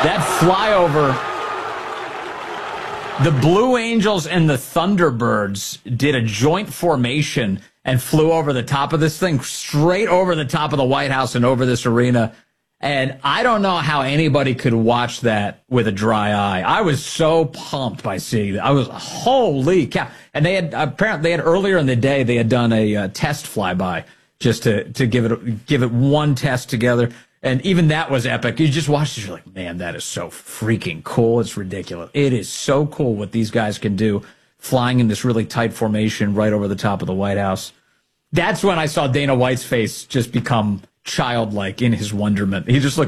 That flyover, the Blue Angels and the Thunderbirds did a joint formation and flew over the top of this thing, straight over the top of the White House and over this arena. And I don't know how anybody could watch that with a dry eye. I was so pumped by seeing that. I was, holy cow. And they had, apparently, earlier in the day, they had done a test flyby just to give it one test together. And even that was epic. You just watched it, you're like, man, that is so freaking cool. It's ridiculous. It is so cool what these guys can do, flying in this really tight formation right over the top of the White House. That's when I saw Dana White's face just become childlike in his wonderment. He just looked